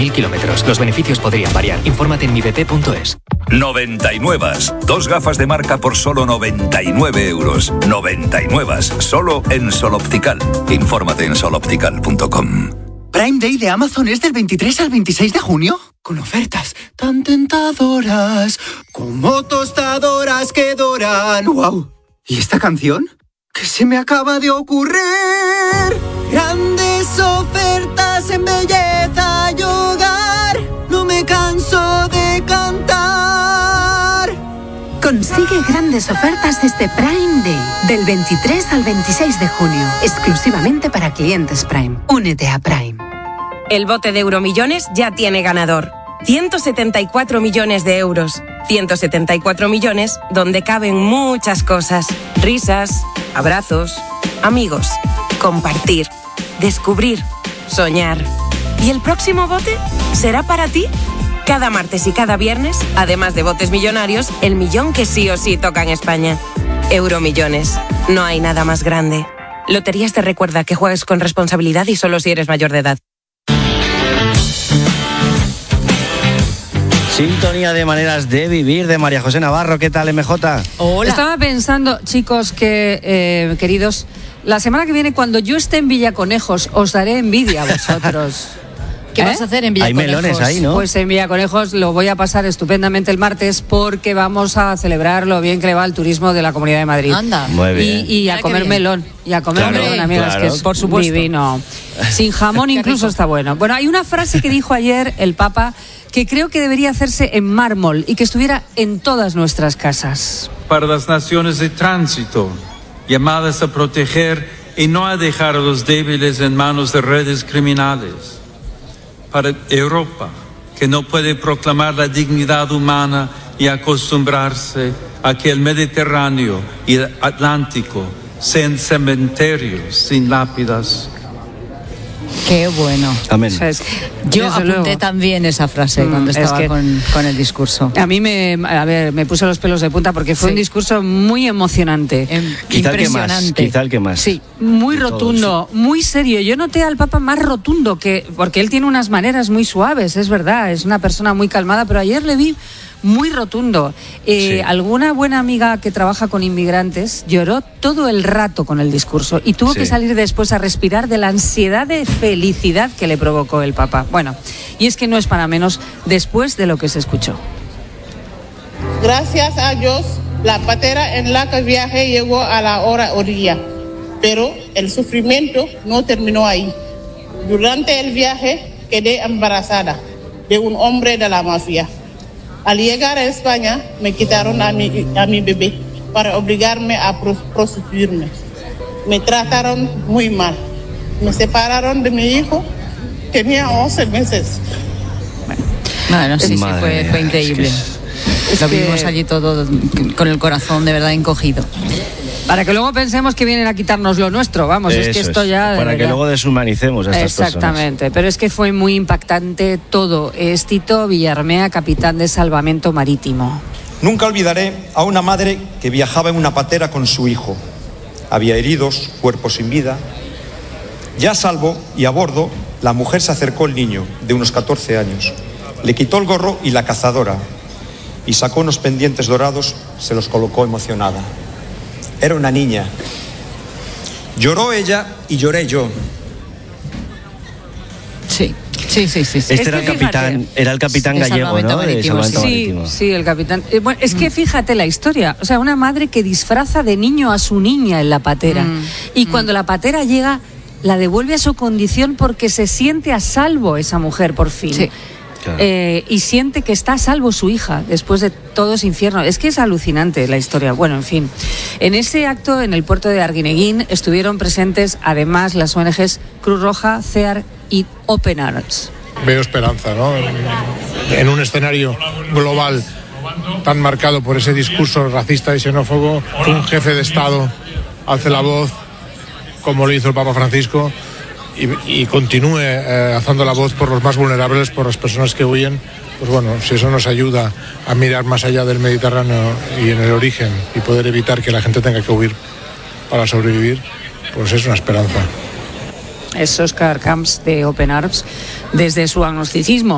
1000 kilómetros. Los beneficios podrían variar. Infórmate en mibp.es. 99. Dos gafas de marca por solo 99 euros. 99. Solo en Sol Optical. Infórmate en soloptical.com. Prime Day de Amazon es del 23 al 26 de junio. Con ofertas tan tentadoras como tostadoras que doran. ¡Wow! ¿Y esta canción? ¿Qué se me acaba de ocurrir? Grandes ofertas en belleza y hogar. No me canso de cantar. Consigue grandes ofertas este Prime Day, del 23 al 26 de junio, exclusivamente para clientes Prime. Únete a Prime. El bote de Euromillones ya tiene ganador. 174 millones de euros. 174 millones donde caben muchas cosas. Risas, abrazos, amigos, compartir, descubrir, soñar. ¿Y el próximo bote será para ti? Cada martes y cada viernes, además de botes millonarios, el millón que sí o sí toca en España. Euromillones. No hay nada más grande. Loterías te recuerda que juegues con responsabilidad y solo si eres mayor de edad. Sintonía de maneras de vivir de María José Navarro. ¿Qué tal, MJ? Hola. Estaba pensando, chicos, que queridos, la semana que viene, cuando yo esté en Villaconejos, os daré envidia a vosotros. ¿Qué vas a hacer en Villaconejos? Hay melones ahí, ¿no? Pues en Villaconejos lo voy a pasar estupendamente el martes porque vamos a celebrar lo bien que le va al turismo de la Comunidad de Madrid. Anda. Muy bien. Y a comer melón. Y a comer melón, amigas, claro. que es por supuesto divino. Sin jamón incluso está bueno. Bueno, hay una frase que dijo ayer el Papa que creo que debería hacerse en mármol y que estuviera en todas nuestras casas. Para las naciones de tránsito, llamadas a proteger y no a dejar a los débiles en manos de redes criminales. Para Europa, que no puede proclamar la dignidad humana y acostumbrarse a que el Mediterráneo y el Atlántico sean cementerios sin lápidas. Qué bueno. Amén. O sea, Yo desde apunté luego también esa frase cuando estaba con el discurso. A mí me puse los pelos de punta porque fue un discurso muy emocionante. Impresionante. Quizá el que más. Sí, muy de rotundo, todos. muy serio. Yo noté al Papa más rotundo, porque él tiene unas maneras muy suaves, es verdad, es una persona muy calmada, pero ayer le vi muy rotundo. Alguna buena amiga que trabaja con inmigrantes lloró todo el rato con el discurso y tuvo que salir después a respirar de la ansiedad de felicidad que le provocó el Papa. Bueno, y es que no es para menos después de lo que se escuchó. Gracias a Dios, la patera en la que viajé llegó a la orilla, pero el sufrimiento no terminó ahí. Durante el viaje quedé embarazada de un hombre de la mafia. Al llegar a España, me quitaron a mi bebé para obligarme a prostituirme. Me trataron muy mal. Me separaron de mi hijo. Tenía 11 meses. Bueno, sí, fue increíble. Lo vimos allí todo con el corazón de verdad encogido. Para que luego pensemos que vienen a quitarnos lo nuestro, vamos, es que esto ya... Para que luego deshumanicemos a estas personas. Exactamente, pero es que fue muy impactante todo. Es Tito Villarmea, capitán de Salvamento Marítimo. Nunca olvidaré a una madre que viajaba en una patera con su hijo. Había heridos, cuerpos sin vida. Ya a salvo y a bordo, la mujer se acercó al niño, de unos 14 años. Le quitó el gorro y la cazadora, y sacó unos pendientes dorados, se los colocó emocionada. Era una niña. Lloró ella y lloré yo. Sí. Este era el capitán gallego, ¿no? De Salvamento Marítimo. Sí, el capitán. Bueno, es que fíjate la historia. O sea, una madre que disfraza de niño a su niña en la patera. Y cuando la patera llega, la devuelve a su condición porque se siente a salvo esa mujer por fin. Sí. Claro. Y siente que está a salvo su hija después de todo ese infierno. Es que es alucinante la historia. Bueno, en fin. En ese acto en el puerto de Arguineguín estuvieron presentes además las ONGs Cruz Roja, CEAR y Open Arms. Veo esperanza, ¿no? En un escenario global tan marcado por ese discurso racista y xenófobo, que un jefe de Estado alce la voz como lo hizo el Papa Francisco y continúe alzando la voz por los más vulnerables, por las personas que huyen. Pues bueno, si eso nos ayuda a mirar más allá del Mediterráneo y en el origen y poder evitar que la gente tenga que huir para sobrevivir, pues es una esperanza. Es Óscar Camps de Open Arms desde su agnosticismo.